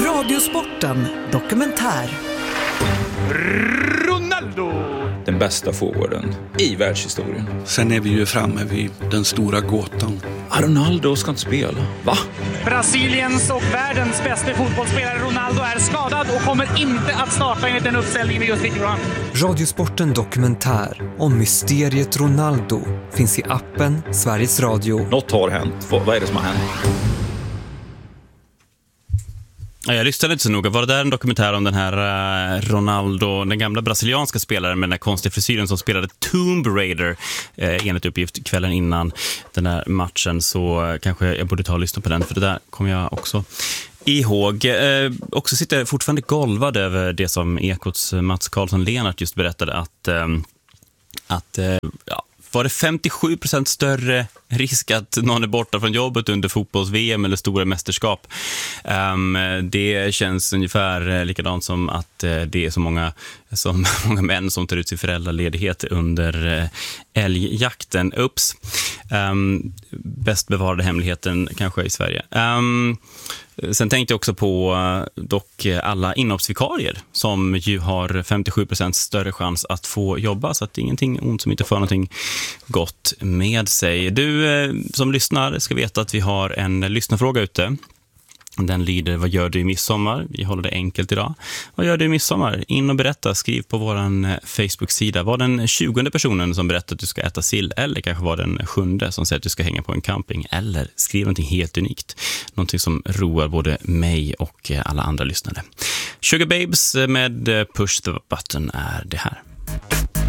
Radiosporten dokumentär. Ronaldo! Den bästa forwarden i världshistorien. Sen är vi ju framme vid den stora gåtan. Ronaldo ska inte spela. Va? Brasiliens och världens bästa fotbollsspelare Ronaldo är skadad och kommer inte att starta enligt den uppställningen vi just fick fram. Radiosporten dokumentär om mysteriet Ronaldo finns i appen Sveriges Radio. Något har hänt. Vad är det som har hänt? Ja, jag lyssnade inte så noga. Var det där en dokumentär om den här Ronaldo, den gamla brasilianska spelaren med den här konstiga frisyren som spelade Tomb Raider enligt uppgift kvällen innan den här matchen, så kanske jag borde ta och lyssna på den, för det där kommer jag också ihåg. Också sitter jag fortfarande golvad över det som Ekots Mats Karlsson-Lenart just berättade, att var det 57% större risk att någon är borta från jobbet under fotbolls-VM eller stora mästerskap. Det känns ungefär likadant som att det är så många män som tar ut sin föräldraledighet under älgjakten. Bäst bevarade hemligheten kanske i Sverige. Sen tänkte jag också på dock alla inhoppsvikarier som ju har 57% större chans att få jobba, så att det är ingenting ont som inte får någonting gott med sig. Du som lyssnar ska veta att vi har en lyssnarfråga ute. Den lyder: vad gör du i midsommar? Vi håller det enkelt idag. Vad gör du i midsommar? In och berätta, skriv på våran Facebook-sida. Var den 20:e personen som berättar att du ska äta sill, eller kanske var den 7:e som säger att du ska hänga på en camping, eller skriv någonting helt unikt. Någonting som roar både mig och alla andra lyssnare. Sugar Babes med Push the Button är det här.